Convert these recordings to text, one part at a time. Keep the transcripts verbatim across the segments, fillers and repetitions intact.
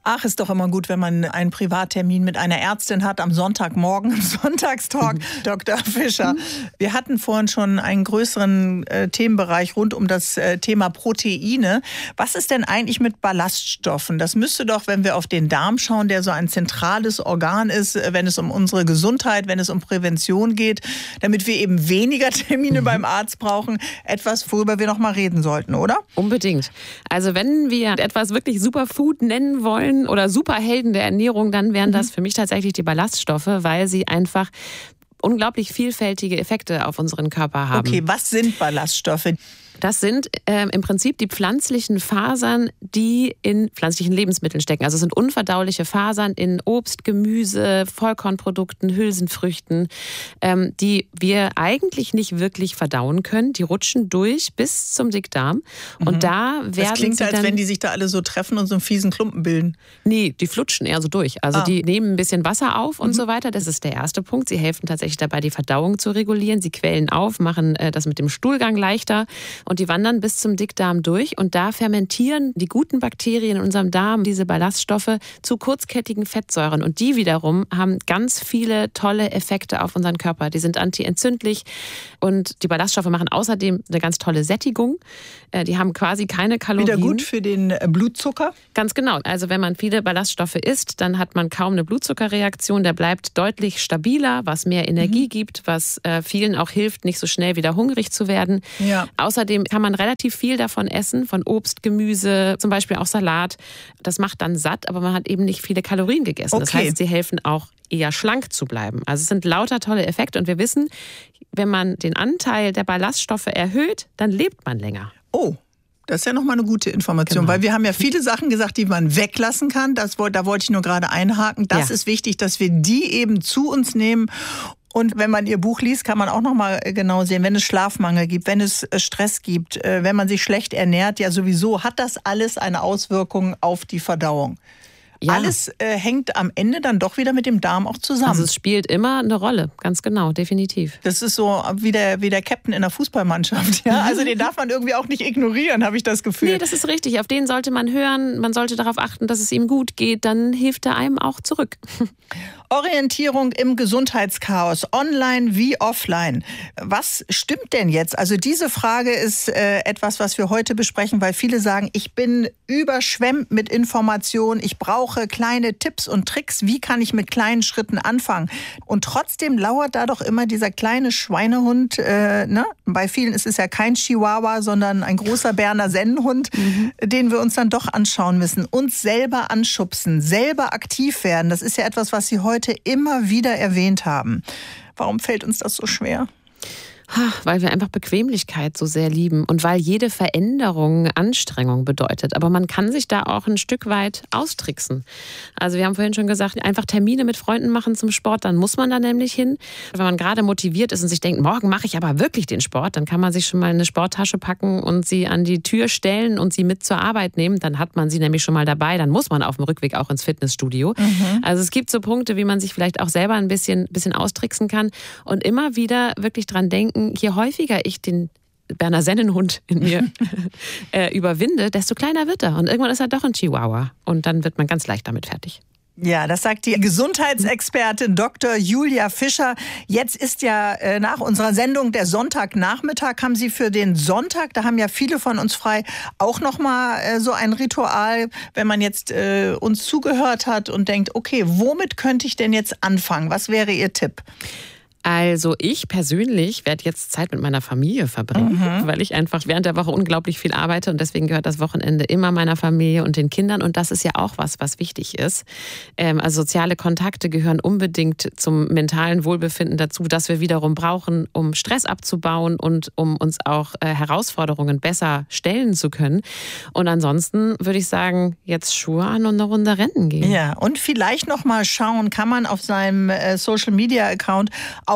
Ach, ist doch immer gut, wenn man einen Privattermin mit einer Ärztin hat am Sonntagmorgen im Sonntagstalk. Mhm. Doktor Fischer, mhm. wir hatten vorhin schon einen größeren äh, Themenbereich rund um das äh, Thema Proteine. Was ist denn eigentlich mit Ballaststoffen? Das müsste doch, wenn wir auf den Darm schauen, der so ein zentrales Organ ist, wenn es um unsere Gesundheit, wenn es um Prävention geht, damit wir eben weniger Termine mhm. beim Arzt brauchen, etwas, worüber wir noch mal reden sollten, oder? Unbedingt. Also wenn wir etwas wirklich Superfood nennen wollen oder Superhelden der Ernährung, dann wären das für mich tatsächlich die Ballaststoffe, weil sie einfach unglaublich vielfältige Effekte auf unseren Körper haben. Okay, was sind Ballaststoffe? Das sind äh, im Prinzip die pflanzlichen Fasern, die in pflanzlichen Lebensmitteln stecken. Also es sind unverdauliche Fasern in Obst, Gemüse, Vollkornprodukten, Hülsenfrüchten, ähm, die wir eigentlich nicht wirklich verdauen können. Die rutschen durch bis zum Dickdarm. Und mhm. da werden das klingt, sie als dann, wenn die sich da alle so treffen und so einen fiesen Klumpen bilden. Nee, die flutschen eher so durch. Also ah. die nehmen ein bisschen Wasser auf und mhm. so weiter. Das ist der erste Punkt. Sie helfen tatsächlich dabei, die Verdauung zu regulieren. Sie quellen auf, machen äh, das mit dem Stuhlgang leichter. Und die wandern bis zum Dickdarm durch und da fermentieren die guten Bakterien in unserem Darm diese Ballaststoffe zu kurzkettigen Fettsäuren. Und die wiederum haben ganz viele tolle Effekte auf unseren Körper. Die sind antientzündlich und die Ballaststoffe machen außerdem eine ganz tolle Sättigung. Die haben quasi keine Kalorien. Wieder gut für den Blutzucker? Ganz genau. Also wenn man viele Ballaststoffe isst, dann hat man kaum eine Blutzuckerreaktion. Der bleibt deutlich stabiler, was mehr Energie mhm. gibt, was vielen auch hilft, nicht so schnell wieder hungrig zu werden. Ja. Außerdem kann man relativ viel davon essen, von Obst, Gemüse, zum Beispiel auch Salat. Das macht dann satt, aber man hat eben nicht viele Kalorien gegessen. Okay. Das heißt, sie helfen auch eher schlank zu bleiben. Also es sind lauter tolle Effekte und wir wissen, wenn man den Anteil der Ballaststoffe erhöht, dann lebt man länger. Oh. Das ist ja nochmal eine gute Information, genau. Weil wir haben ja viele Sachen gesagt, die man weglassen kann. Das, da wollte ich nur gerade einhaken. Das ja. ist wichtig, dass wir die eben zu uns nehmen. Und wenn man ihr Buch liest, kann man auch noch mal genau sehen, wenn es Schlafmangel gibt, wenn es Stress gibt, wenn man sich schlecht ernährt, ja sowieso hat das alles eine Auswirkung auf die Verdauung. Ja. Alles äh, hängt am Ende dann doch wieder mit dem Darm auch zusammen. Also es spielt immer eine Rolle, ganz genau, definitiv. Das ist so wie der, wie der Captain in der Fußballmannschaft. Ja? Also den darf man irgendwie auch nicht ignorieren, habe ich das Gefühl. Nee, das ist richtig. Auf den sollte man hören. Man sollte darauf achten, dass es ihm gut geht. Dann hilft er einem auch zurück. Orientierung im Gesundheitschaos, online wie offline. Was stimmt denn jetzt? Also diese Frage ist äh, etwas, was wir heute besprechen, weil viele sagen, ich bin überschwemmt mit Informationen, ich brauche kleine Tipps und Tricks, wie kann ich mit kleinen Schritten anfangen? Und trotzdem lauert da doch immer dieser kleine Schweinehund, äh, ne? Bei vielen ist es ja kein Chihuahua, sondern ein großer Berner Sennenhund, mhm. den wir uns dann doch anschauen müssen. Uns selber anschubsen, selber aktiv werden, das ist ja etwas, was Sie heute immer wieder erwähnt haben. Warum fällt uns das so schwer? Weil wir einfach Bequemlichkeit so sehr lieben und weil jede Veränderung Anstrengung bedeutet. Aber man kann sich da auch ein Stück weit austricksen. Also wir haben vorhin schon gesagt, einfach Termine mit Freunden machen zum Sport, dann muss man da nämlich hin. Wenn man gerade motiviert ist und sich denkt, morgen mache ich aber wirklich den Sport, dann kann man sich schon mal eine Sporttasche packen und sie an die Tür stellen und sie mit zur Arbeit nehmen. Dann hat man sie nämlich schon mal dabei, dann muss man auf dem Rückweg auch ins Fitnessstudio. Mhm. Also es gibt so Punkte, wie man sich vielleicht auch selber ein bisschen, bisschen austricksen kann und immer wieder wirklich dran denken, je häufiger ich den Berner Sennenhund in mir äh, überwinde, desto kleiner wird er. Und irgendwann ist er doch ein Chihuahua. Und dann wird man ganz leicht damit fertig. Ja, das sagt die Gesundheitsexpertin Doktor Julia Fischer. Jetzt ist ja äh, nach unserer Sendung der Sonntagnachmittag. Haben Sie für den Sonntag, da haben ja viele von uns frei, auch nochmal äh, so ein Ritual, wenn man jetzt äh, uns zugehört hat und denkt, okay, womit könnte ich denn jetzt anfangen? Was wäre Ihr Tipp? Also ich persönlich werde jetzt Zeit mit meiner Familie verbringen, mhm. weil ich einfach während der Woche unglaublich viel arbeite und deswegen gehört das Wochenende immer meiner Familie und den Kindern und das ist ja auch was, was wichtig ist. Also soziale Kontakte gehören unbedingt zum mentalen Wohlbefinden dazu, das wir wiederum brauchen, um Stress abzubauen und um uns auch Herausforderungen besser stellen zu können. Und ansonsten würde ich sagen, jetzt Schuhe an und eine Runde rennen gehen. Ja, und vielleicht noch mal schauen, kann man auf seinem Social-Media-Account auch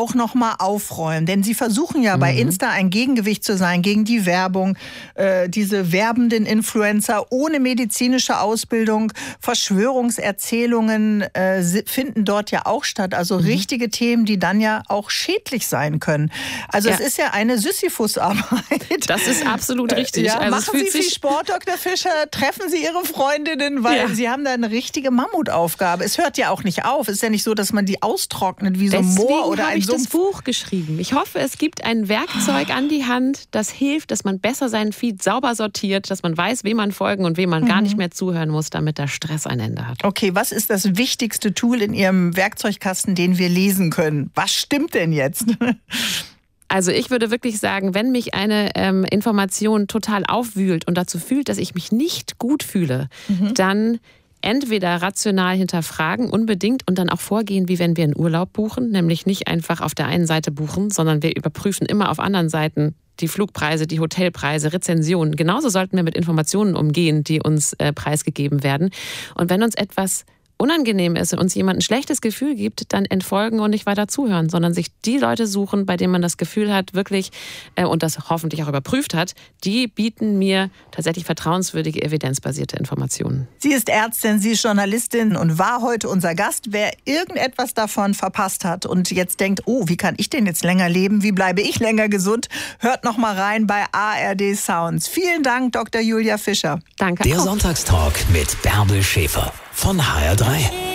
auch noch mal aufräumen. Denn Sie versuchen ja mhm. bei Insta ein Gegengewicht zu sein gegen die Werbung, äh, diese werbenden Influencer ohne medizinische Ausbildung. Verschwörungserzählungen äh, finden dort ja auch statt. Also mhm. richtige Themen, die dann ja auch schädlich sein können. Also ja. es ist ja eine Sisyphus-Arbeit. Das ist absolut richtig. Ja, also machen Sie viel Sport, Doktor Fischer? Treffen Sie Ihre Freundinnen? Weil ja. Sie haben da eine richtige Mammutaufgabe. Es hört ja auch nicht auf. Es ist ja nicht so, dass man die austrocknet wie so ein Moor oder ein Sumpf. Deswegen habe ich das Buch geschrieben. Ich hoffe, es gibt ein Werkzeug an die Hand, das hilft, dass man besser seinen Feed sauber sortiert, dass man weiß, wem man folgen und wem man mhm. gar nicht mehr zuhören muss, damit der Stress ein Ende hat. Okay, was ist das wichtigste Tool in Ihrem Werkzeugkasten, den wir lesen können? Was stimmt denn jetzt? Also ich würde wirklich sagen, wenn mich eine ähm, Information total aufwühlt und dazu fühlt, dass ich mich nicht gut fühle, mhm. dann entweder rational hinterfragen, unbedingt, und dann auch vorgehen, wie wenn wir einen Urlaub buchen, nämlich nicht einfach auf der einen Seite buchen, sondern wir überprüfen immer auf anderen Seiten die Flugpreise, die Hotelpreise, Rezensionen. Genauso sollten wir mit Informationen umgehen, die uns äh, preisgegeben werden. Und wenn uns etwas unangenehm ist und uns jemand ein schlechtes Gefühl gibt, dann entfolgen und nicht weiter zuhören, sondern sich die Leute suchen, bei denen man das Gefühl hat, wirklich, äh, und das hoffentlich auch überprüft hat, die bieten mir tatsächlich vertrauenswürdige, evidenzbasierte Informationen. Sie ist Ärztin, sie ist Journalistin und war heute unser Gast. Wer irgendetwas davon verpasst hat und jetzt denkt, oh, wie kann ich denn jetzt länger leben, wie bleibe ich länger gesund, hört noch mal rein bei A R D Sounds. Vielen Dank, Doktor Julia Fischer. Danke. Der Sonntagstalk mit Bärbel Schäfer von H R drei.